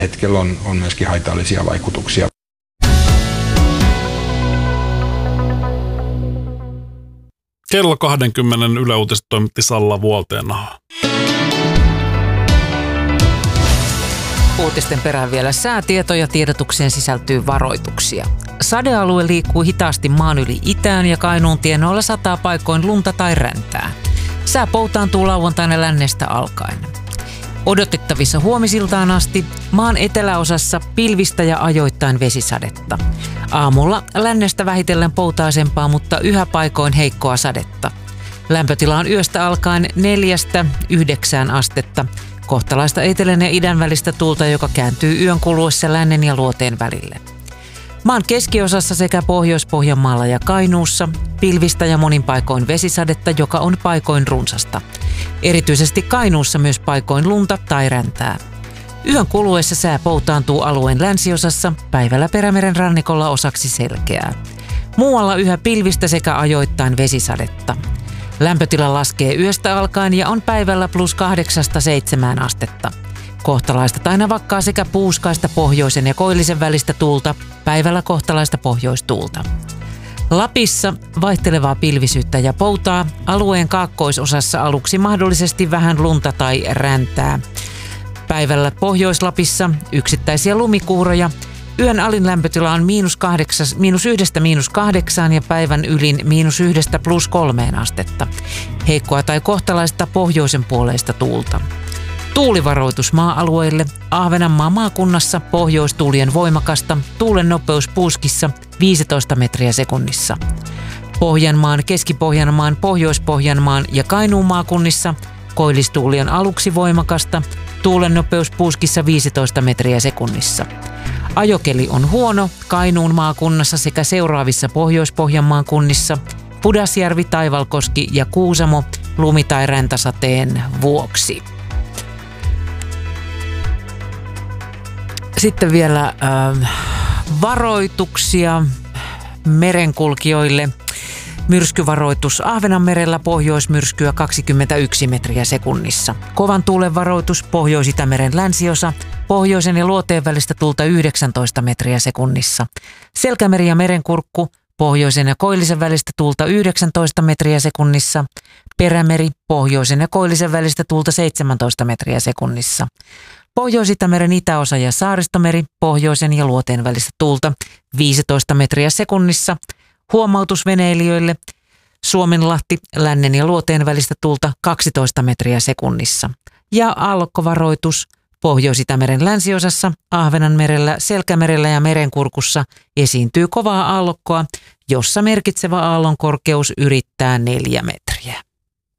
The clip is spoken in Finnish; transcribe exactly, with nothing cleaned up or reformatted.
hetkellä on, on myöskin haitallisia vaikutuksia. Kello kaksikymmentä Yle Uutiset toimitti Salla Vuolteenaho. Uutisten perään vielä säätietoja, tiedotukseen sisältyy varoituksia. Sadealue liikkuu hitaasti maan yli itään ja Kainuun tienoilla sataa paikoin lunta tai räntää. Sää poutaantuu lauantaina lännestä alkaen. Odotettavissa huomisiltaan asti maan eteläosassa pilvistä ja ajoittain vesisadetta. Aamulla lännestä vähitellen poutaisempaa, mutta yhä paikoin heikkoa sadetta. Lämpötila on yöstä alkaen neljästä yhdeksään astetta. Kohtalaista etelän ja idän välistä tuulta, joka kääntyy yön kuluessa lännen ja luoteen välille. Maan keskiosassa sekä Pohjois-Pohjanmaalla ja Kainuussa pilvistä ja monin paikoin vesisadetta, joka on paikoin runsasta. Erityisesti Kainuussa myös paikoin lunta tai räntää. Yön kuluessa sää poutaantuu alueen länsiosassa, päivällä Perämeren rannikolla osaksi selkeää. Muualla yhä pilvistä sekä ajoittain vesisadetta. Lämpötila laskee yöstä alkaen ja on päivällä plus kahdeksasta seitsemään astetta. Kohtalaista tai navakkaa sekä puuskaista pohjoisen ja koillisen välistä tuulta, päivällä kohtalaista pohjoistuulta. Lapissa vaihtelevaa pilvisyyttä ja poutaa, alueen kaakkoisosassa aluksi mahdollisesti vähän lunta tai räntää. Päivällä Pohjois-Lapissa yksittäisiä lumikuuroja, yön alin lämpötila on miinus, kahdeksas, miinus yhdestä miinus kahdeksaan ja päivän ylin miinus yhdestä plus kolmeen astetta. Heikkoa tai kohtalaista pohjoisen puoleista tuulta. Tuulivaroitus maa-alueille. Ahvenanmaan maakunnassa pohjoistuulien voimakasta, tuulen nopeus puuskissa viisitoista metriä sekunnissa. Pohjanmaan, Keski-Pohjanmaan, Pohjois-Pohjanmaan ja Kainuun maakunnissa koillistuuli on aluksi voimakasta, tuulen nopeus puuskissa viisitoista metriä sekunnissa. Ajokeli on huono Kainuun maakunnassa sekä seuraavissa Pohjois-Pohjanmaan kunnissa Pudasjärvi, Taivalkoski ja Kuusamo lumi- tai räntäsateen vuoksi. Sitten vielä äh, varoituksia merenkulkijoille. Myrskyvaroitus Ahvenanmerellä, pohjoismyrskyä kaksikymmentäyksi metriä sekunnissa. Kovan tuulen varoitus Pohjois-Itämeren länsiosa, pohjoisen ja luoteen välistä tuulta yhdeksäntoista metriä sekunnissa. Selkämeri ja merenkurkku, pohjoisen ja koillisen välistä tuulta yhdeksäntoista metriä sekunnissa. Perämeri, pohjoisen ja koillisen välistä tuulta seitsemäntoista metriä sekunnissa. Pohjois-Itämeren itäosa ja Saaristomeri, pohjoisen ja luoteen välistä tuulta viisitoista metriä sekunnissa. Huomautus veneilijöille, Suomenlahti, lännen ja luoteen välistä tuulta kaksitoista metriä sekunnissa. Ja aallokkovaroitus Pohjois-Itämeren länsiosassa, Ahvenanmerellä, Selkämerellä ja merenkurkussa esiintyy kovaa aallokkoa, jossa merkitsevä aallon korkeus yrittää neljä metriä.